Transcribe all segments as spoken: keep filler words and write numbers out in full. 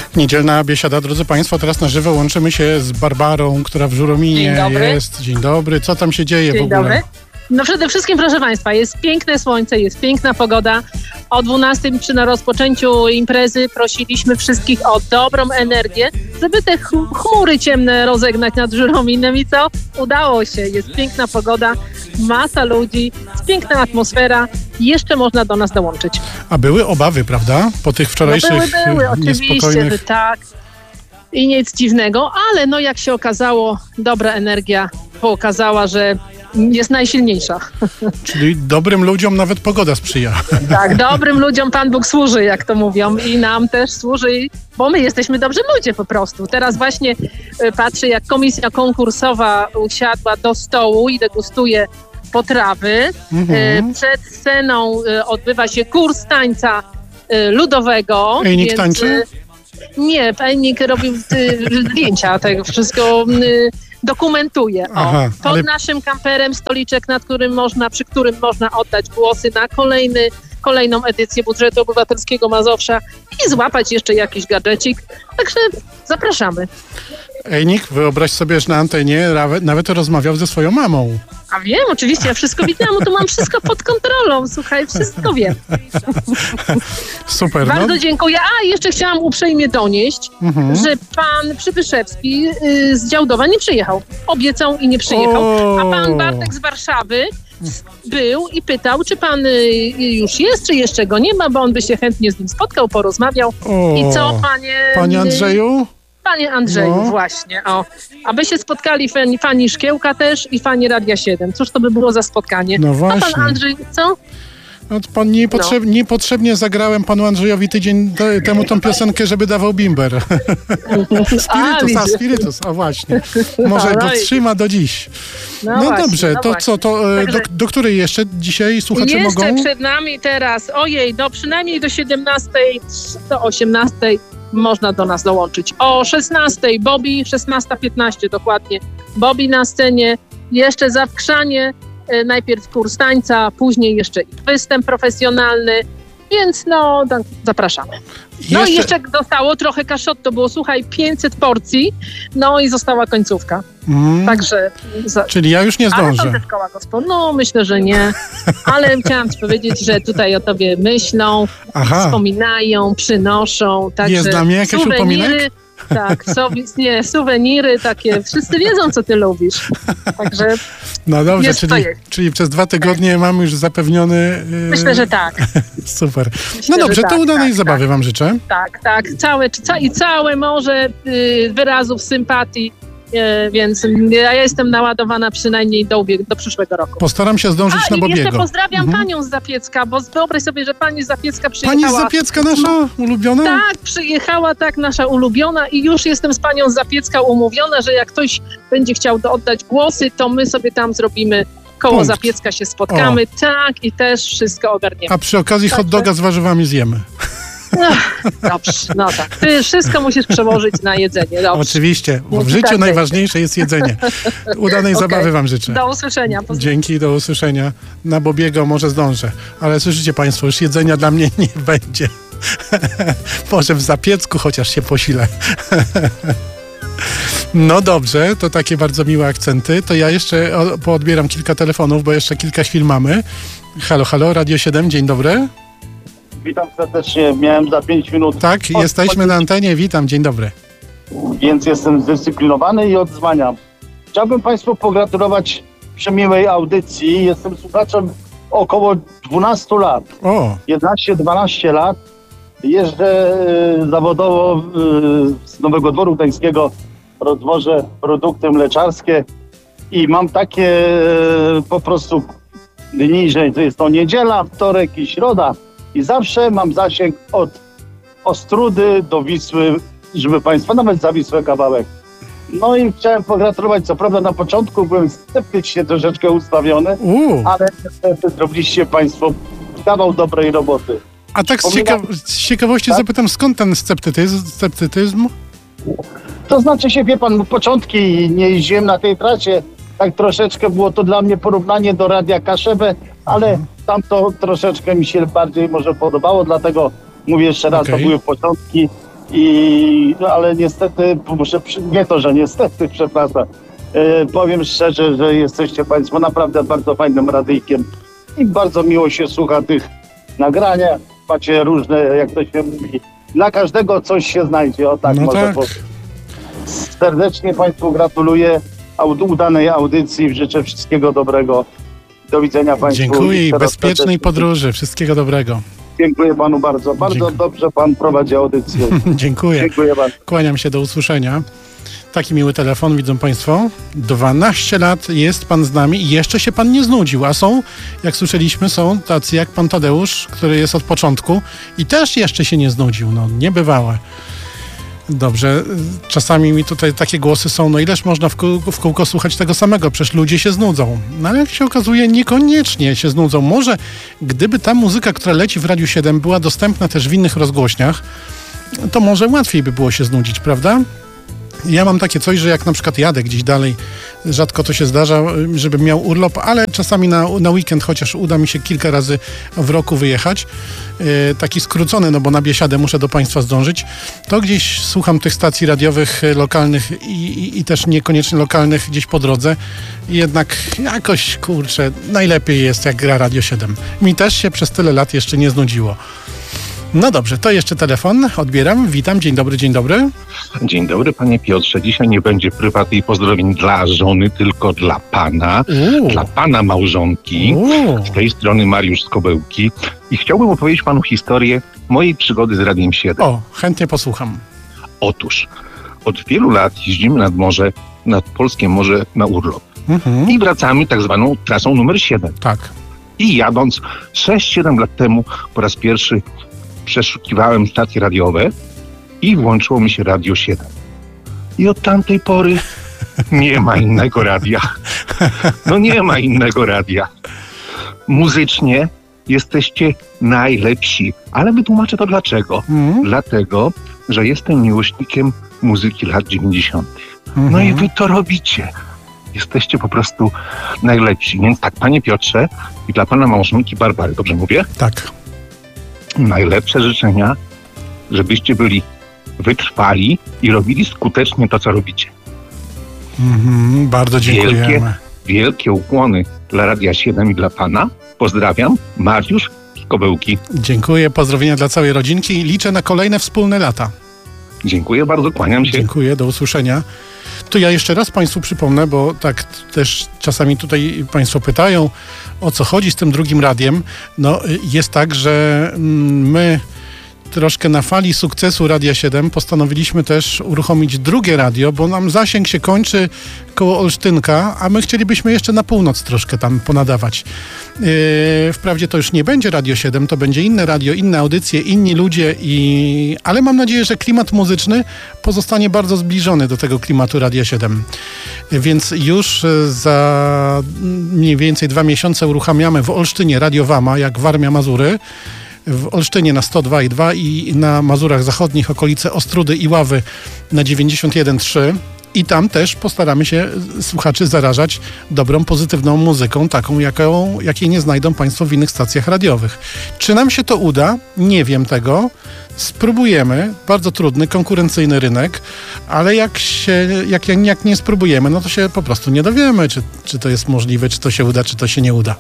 Niedzielna biesiada, drodzy Państwo, teraz na żywo łączymy się z Barbarą, która w Żurominie Dzień dobry. jest. Dzień dobry. Co tam się dzieje Dzień w ogóle? dobry. No przede wszystkim, proszę Państwa, jest piękne słońce, jest piękna pogoda. O dwunastej przy na rozpoczęciu imprezy prosiliśmy wszystkich o dobrą energię, żeby te ch- chmury ciemne rozegnać nad Żurominem i co? Udało się. Jest piękna pogoda, masa ludzi, jest piękna atmosfera. Jeszcze można do nas dołączyć. A były obawy, prawda? Po tych wczorajszych No były, były, oczywiście, niespokojnych... że tak. I nic dziwnego, ale no jak się okazało, dobra energia pokazała, że jest najsilniejsza. Czyli dobrym ludziom nawet pogoda sprzyja. Tak, dobrym ludziom Pan Bóg służy, jak to mówią, i nam też służy, bo my jesteśmy dobrzy ludzie po prostu. Teraz właśnie y, patrzę, jak komisja konkursowa usiadła do stołu i degustuje potrawy. Mhm. Y, przed sceną y, odbywa się kurs tańca y, ludowego. Ejnik więc, tańczy? y, Nie, Ejnik robił y, zdjęcia, tego wszystko y, dokumentuje. O, Aha, pod ale- naszym kamperem stoliczek, nad którym można, przy którym można oddać głosy na kolejny, kolejną edycję Budżetu Obywatelskiego Mazowsza i złapać jeszcze jakiś gadżecik. Także zapraszamy. Ejnik, wyobraź sobie, że na antenie nawet, nawet rozmawiał ze swoją mamą. A wiem, oczywiście, ja wszystko widziałam, bo tu mam wszystko pod kontrolą. Słuchaj, wszystko wiem. Super, Bardzo no. dziękuję. A, jeszcze chciałam uprzejmie donieść, Mhm. że pan Przybyszewski y, z Działdowa nie przyjechał. Obiecał i nie przyjechał. O. A pan Bartek z Warszawy był i pytał, czy pan y, już jest, czy jeszcze go nie ma, bo on by się chętnie z nim spotkał, porozmawiał. O. I co, panie... Panie Andrzeju? Panie Andrzeju, No. właśnie, o. Aby się spotkali fani, fani Szkiełka też i fani Radia siedem. Cóż to by było za spotkanie? No A właśnie. pan Andrzej, co? No, to pan niepotrzeb, No. Niepotrzebnie zagrałem panu Andrzejowi tydzień te, temu tą piosenkę, żeby dawał bimber. Spirytus, a, widzisz. spirytus, a właśnie. Może No go i- trzyma do dziś. No, No, właśnie, dobrze, no to właśnie. co, to e, do, Także- do której jeszcze dzisiaj słuchacze Jeszcze mogą? przed nami teraz, ojej, do przynajmniej do siedemnastej, do osiemnastej można do nas dołączyć. O szesnastej Bobby, szesnasta piętnaście dokładnie, Bobby na scenie, jeszcze zawkrzanie, e, najpierw kurs tańca, później jeszcze i występ profesjonalny, więc no, tak, zapraszamy. No i jeszcze zostało trochę kaszot, to było, słuchaj, pięćset porcji, no i została końcówka. Mm, Także... Za... Czyli ja już nie Ale to zdążę. też koła gospod. No, myślę, że nie. Ale chciałam ci powiedzieć, że tutaj o tobie myślą, Aha, wspominają, przynoszą. Także Jest dla mnie jakiś suweniry, upominek? Tak, sowi- nie, suweniry takie. Wszyscy wiedzą, co ty lubisz. Także no dobrze, jest czyli, to jest. czyli przez dwa tygodnie mamy już zapewniony... e, myślę, że tak. Super. Myślę, No dobrze, że to tak, udanej tak, zabawy wam życzę. Tak, tak. Całe, ca- I całe morze y, wyrazów sympatii. Y, więc ja jestem naładowana przynajmniej do, ubieg- do przyszłego roku. Postaram się zdążyć A na i Bobiego. jeszcze pozdrawiam Mhm. panią z Zapiecka, bo wyobraź sobie, że pani z Zapiecka przyjechała. Pani z Zapiecka nasza ulubiona? Tak, przyjechała, tak, nasza ulubiona i już jestem z panią z Zapiecka umówiona, że jak ktoś będzie chciał do- oddać głosy, to my sobie tam zrobimy koło Punkt. Zapiecka, się spotkamy, tak, i też wszystko ogarniemy. A przy okazji hot Także- doga z warzywami zjemy. Ach, dobrze, no tak. Ty wszystko musisz przełożyć na jedzenie, dobrze. Oczywiście, bo No w to życiu tak najważniejsze jest jedzenie. Udanej Okej. zabawy wam życzę. Do usłyszenia. Poz- Dzięki, do usłyszenia. Na Bobiego może zdążę. Ale słyszycie państwo, już jedzenia dla mnie nie będzie. Może w Zapiecku chociaż się posilę. No dobrze, to takie bardzo miłe akcenty. To ja jeszcze o, poodbieram kilka telefonów, bo jeszcze kilka chwil mamy. Halo, halo, Radio siedem, dzień dobry. Witam serdecznie, miałem za pięć minut. Tak, Od- jesteśmy na antenie, witam, dzień dobry. Więc jestem zdyscyplinowany i odzwaniam. Chciałbym Państwu pogratulować przemiłej audycji. Jestem słuchaczem około dwunastu lat. O, jedenaście dwanaście lat. Jeżdżę e, zawodowo e, z Nowego Dworu Gdańskiego, rozwożę produkty mleczarskie i mam takie e, po prostu dni, że to jest to niedziela, wtorek i środa i zawsze mam zasięg od Ostródy do Wisły, żeby Państwa, nawet za Wisłę kawałek. No i chciałem pogratulować, co prawda na początku byłem sceptycznie troszeczkę ustawiony, u. ale niestety zrobiliście Państwo kawał dobrej roboty. A tak z, Wspominam- cieka- z ciekawości Tak? zapytam, skąd ten sceptycyzm? sceptycyzm? To znaczy się, wie pan, początki nie jeździłem na tej trasie, tak troszeczkę było to dla mnie porównanie do Radia Kaszebę, ale tam to troszeczkę mi się bardziej może podobało, dlatego mówię jeszcze raz, Okej. to były początki I, no, ale niestety, muszę, przy- nie to, że niestety, przepraszam, e, powiem szczerze, że jesteście Państwo naprawdę bardzo fajnym radyjkiem i bardzo miło się słucha tych nagrania. Macie różne, jak to się mówi, dla każdego coś się znajdzie, o tak No może tak. powiedzieć. Serdecznie Państwu gratuluję aud- udanej audycji, życzę wszystkiego dobrego. Do widzenia Państwu. Dziękuję i Jeszcze raz bezpiecznej serdecznie podróży. Wszystkiego dobrego. Dziękuję Panu bardzo. Bardzo Dziękuję. dobrze Pan prowadzi audycję. Dziękuję. Dziękuję bardzo. Kłaniam się, do usłyszenia. Taki miły telefon, widzą Państwo. dwanaście lat jest Pan z nami i jeszcze się Pan nie znudził, a są, jak słyszeliśmy, są tacy jak Pan Tadeusz, który jest od początku i też jeszcze się nie znudził. No, niebywałe. Dobrze, czasami mi tutaj takie głosy są, no ileż można w kółko, w kółko słuchać tego samego, przecież ludzie się znudzą. No ale jak się okazuje, niekoniecznie się znudzą. Może gdyby ta muzyka, która leci w Radiu siedem, była dostępna też w innych rozgłośniach, to może łatwiej by było się znudzić, prawda? Ja mam takie coś, że jak na przykład jadę gdzieś dalej, rzadko to się zdarza, żebym miał urlop, ale czasami na, na weekend, chociaż uda mi się kilka razy w roku wyjechać, yy, taki skrócony, no bo na biesiadę muszę do Państwa zdążyć, to gdzieś słucham tych stacji radiowych y, lokalnych i, i, i też niekoniecznie lokalnych gdzieś po drodze. I jednak jakoś, kurczę, najlepiej jest jak gra Radio siedem. Mi też się przez tyle lat jeszcze nie znudziło. No dobrze, to jeszcze telefon, odbieram, witam, dzień dobry, dzień dobry. Dzień dobry, panie Piotrze. Dzisiaj nie będzie prywatnej pozdrowień dla żony, tylko dla pana, Uuu. dla pana małżonki. Uuu. Z tej strony Mariusz z Kobełki. I chciałbym opowiedzieć panu historię mojej przygody z Radiem siedem. O, chętnie posłucham. Otóż, od wielu lat jeździmy nad morze, nad polskie morze na urlop. Mhm. I wracamy tak zwaną trasą numer siedem. Tak. I jadąc sześć siedem lat temu po raz pierwszy przeszukiwałem stacje radiowe i włączyło mi się Radio siedem. I od tamtej pory nie ma innego radia. No nie ma innego radia. Muzycznie jesteście najlepsi. Ale wytłumaczę to dlaczego. Mhm. Dlatego, że jestem miłośnikiem muzyki lat dziewięćdziesiątych. Mhm. No i wy to robicie. Jesteście po prostu najlepsi. Więc tak, panie Piotrze i dla pana małżonki Barbary, dobrze mówię? Tak. Najlepsze życzenia, żebyście byli wytrwali i robili skutecznie to, co robicie. Mhm. Bardzo dziękujemy. Wielkie, wielkie ukłony dla Radia siedem i dla pana. Pozdrawiam, Mariusz z Kobełki. Dziękuję, pozdrowienia dla całej rodzinki i liczę na kolejne wspólne lata. Dziękuję bardzo, kłaniam się. Dziękuję, do usłyszenia. To ja jeszcze raz Państwu przypomnę, bo tak też czasami tutaj Państwo pytają, o co chodzi z tym drugim radiem. No jest tak, że mm, my troszkę na fali sukcesu Radia siedem postanowiliśmy też uruchomić drugie radio, bo nam zasięg się kończy koło Olsztynka, a my chcielibyśmy jeszcze na północ troszkę tam ponadawać. Yy, wprawdzie to już nie będzie Radio siedem, to będzie inne radio, inne audycje, inni ludzie, i... ale mam nadzieję, że klimat muzyczny pozostanie bardzo zbliżony do tego klimatu Radia siedem. Więc już za mniej więcej dwa miesiące uruchamiamy w Olsztynie Radio Wama, jak Warmia Mazury, w Olsztynie na sto dwa i dwa i na Mazurach Zachodnich, okolice Ostrudy i Ławy na dziewięćdziesiąt jeden i trzy. I tam też postaramy się słuchaczy zarażać dobrą, pozytywną muzyką, taką, jaką, jakiej nie znajdą Państwo w innych stacjach radiowych. Czy nam się to uda? Nie wiem tego. Spróbujemy. Bardzo trudny, konkurencyjny rynek, ale jak, się, jak, jak nie spróbujemy, no to się po prostu nie dowiemy, czy, czy to jest możliwe, czy to się uda, czy to się nie uda.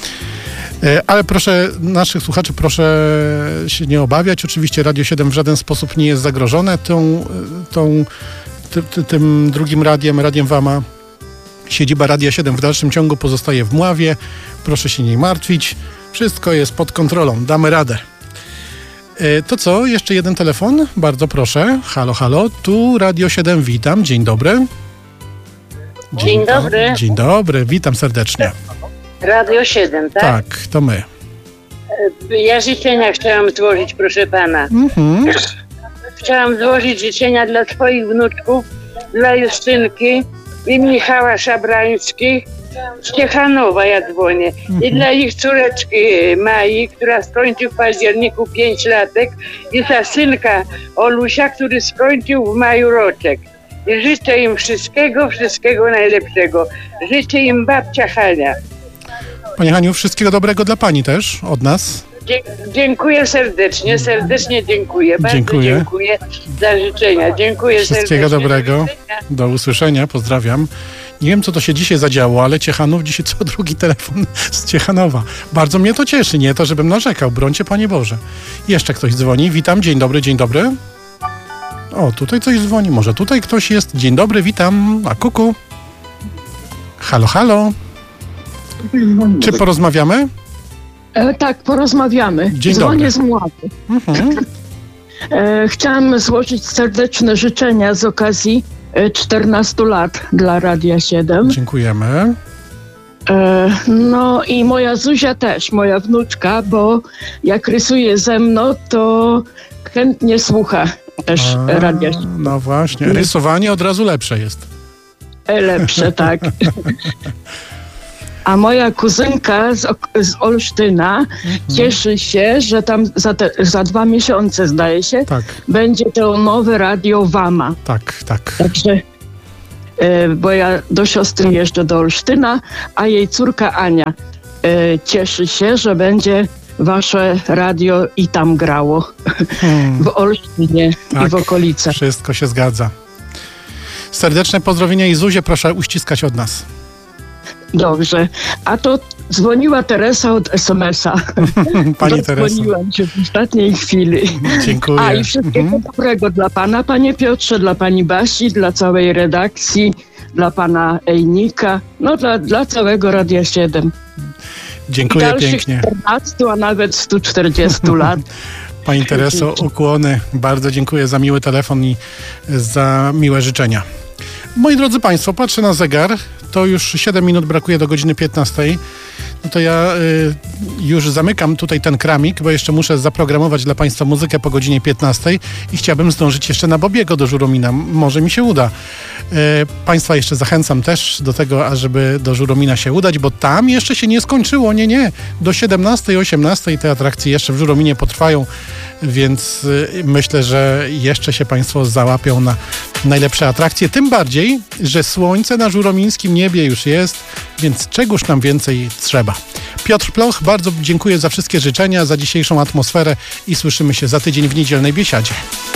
Ale proszę, naszych słuchaczy proszę się nie obawiać. Oczywiście Radio siedem w żaden sposób nie jest zagrożone tą, tą, ty, ty, tym drugim radiem, Radiem Wama. Siedziba Radia siedem w dalszym ciągu pozostaje w Mławie. Proszę się nie martwić. Wszystko jest pod kontrolą. Damy radę. To co? Jeszcze jeden telefon? Bardzo proszę. Halo, halo. Tu Radio siedem. Witam. Dzień dobry. Dzień, Dzień dobry. Do... Dzień dobry. Witam serdecznie. Radio siedem, tak? Tak, to my. Ja życzenia chciałam złożyć, proszę pana. Mhm. Chciałam złożyć życzenia dla twoich wnuczków, dla Justynki i Michała Szabrańskich z Ciechanowa, ja dzwonię. Mhm. I dla ich córeczki Mai, która skończy w październiku pięć latek, i dla synka Olusia, który skończył w maju roczek. I życzę im wszystkiego, wszystkiego najlepszego. Życzę im babcia Hania. Pani Haniu, wszystkiego dobrego dla Pani też, od nas. Dzie- dziękuję serdecznie, serdecznie dziękuję. Bardzo Dziękuję. dziękuję za życzenia. Dziękuję Wszystkiego serdecznie. dobrego. Do widzenia. Do usłyszenia, pozdrawiam. Nie wiem, co to się dzisiaj zadziało, ale Ciechanów dzisiaj co drugi telefon z Ciechanowa. Bardzo mnie to cieszy, nie to, żebym narzekał. Brońcie, Panie Boże. Jeszcze ktoś dzwoni. Witam, dzień dobry, dzień dobry. O, tutaj coś dzwoni. Może tutaj ktoś jest. Dzień dobry, witam. A kuku. Halo, halo. Czy porozmawiamy? E, tak, porozmawiamy. Dzień Dzwonię dobry. z Mławy. Mhm. E, chciałam złożyć serdeczne życzenia z okazji e, czternastu lat dla Radia siedem. Dziękujemy. E, no i moja Zuzia też, moja wnuczka, bo jak rysuje ze mną, to chętnie słucha też A, Radia siedem. no właśnie. Rysowanie od razu lepsze jest. E, lepsze, tak. A moja kuzynka z, Ok- z Olsztyna Mhm. cieszy się, że tam za, te, za dwa miesiące, zdaje się, Tak, będzie to nowe radio Wama. tak, tak. Także, e, bo ja do siostry jeżdżę do Olsztyna, a jej córka Ania e, cieszy się, że będzie wasze radio i tam grało. Hmm. W Olsztynie Tak. i w okolicach. Wszystko się zgadza. Serdeczne pozdrowienia i Zuzię proszę uściskać od nas. Dobrze. A to dzwoniła Teresa od es em es a. Pani Tereso, Dzwoniłam się w ostatniej chwili. dziękuję. A i wszystkiego Mhm. dobrego dla pana, panie Piotrze, dla pani Basi, dla całej redakcji, dla pana Ejnika, no dla, dla całego Radia siedem. I Dziękuję dalszych pięknie. czternastu, a nawet stu czterdziestu lat. Pani Tereso, ukłony. Bardzo dziękuję za miły telefon i za miłe życzenia. Moi drodzy Państwo, patrzę na zegar. To już siedem minut brakuje do godziny piętnastej. No to ja y, już zamykam tutaj ten kramik, bo jeszcze muszę zaprogramować dla Państwa muzykę po godzinie piętnastej i chciałbym zdążyć jeszcze na Bobiego do Żuromina. Może mi się uda. Y, państwa jeszcze zachęcam też do tego, ażeby do Żuromina się udać, bo tam jeszcze się nie skończyło. Nie, nie. Do siedemnastej, osiemnastej te atrakcje jeszcze w Żurominie potrwają, więc y, myślę, że jeszcze się Państwo załapią na najlepsze atrakcje. Tym bardziej, że słońce na żuromińskim niebie już jest, więc czegoż nam więcej trzeba. Piotr Ploch, bardzo dziękuję za wszystkie życzenia, za dzisiejszą atmosferę i słyszymy się za tydzień w niedzielnej biesiadzie.